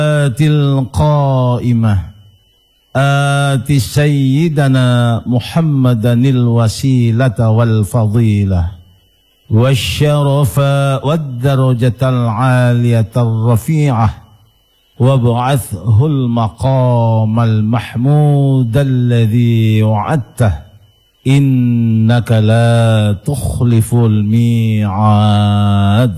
القائمة آت سيدنا محمدا الوسيلة والفضيلة والشرف والدرجة العالية الرفيعة وابعثه المقام المحمود الذي وعدته إنك لا تخلف الميعاد.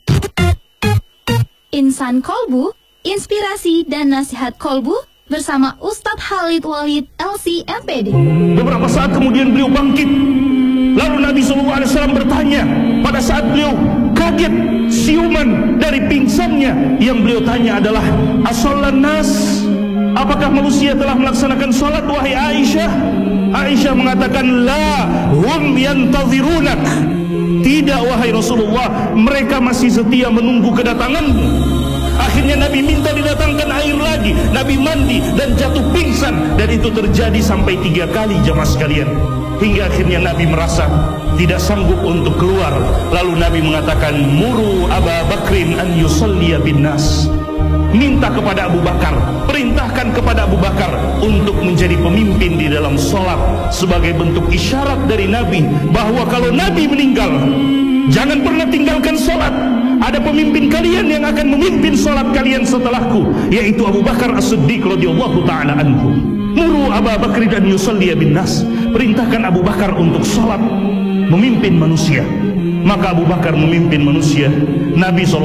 Insan Kolbu, inspirasi dan nasihat Kolbu bersama Ustadz Khalid Walid LC MPD. Beberapa saat kemudian beliau bangkit. Lalu Nabi SAW bertanya pada saat beliau kaget siuman dari pingsannya. Yang beliau tanya adalah, As-sholan nas, apakah manusia telah melaksanakan sholat wahai Aisyah? Aisyah mengatakan, la hum yantazirunak. Tidak wahai Rasulullah, mereka masih setia menunggu kedatanganmu. Akhirnya Nabi minta didatangkan air lagi. Nabi mandi dan jatuh pingsan. Dan itu terjadi sampai 3 kali jamaah sekalian. Hingga akhirnya Nabi merasa tidak sanggup untuk keluar. Lalu Nabi mengatakan, muru Aba Bakrin an yusalliya bin nas. Minta kepada Abu Bakar, perintahkan kepada Abu Bakar untuk menjadi pemimpin di dalam sholat. Sebagai bentuk isyarat dari Nabi bahwa kalau Nabi meninggal, jangan pernah tinggalkan sholat. Ada pemimpin kalian yang akan memimpin sholat kalian setelahku, yaitu Abu Bakar As-Siddiq radhiyallahu ta'ala anhu. Muru Aba Bakri dan yusalliya bin nas. Perintahkan Abu Bakar untuk sholat, memimpin manusia. Maka Abu Bakar memimpin manusia. Nabi